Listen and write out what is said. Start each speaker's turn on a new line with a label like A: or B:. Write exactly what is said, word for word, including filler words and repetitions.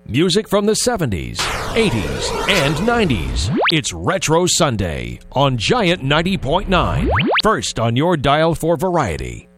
A: Music from the seventies, eighties, and nineties. It's Retro Sunday on Giant ninety point nine. First on your dial for variety.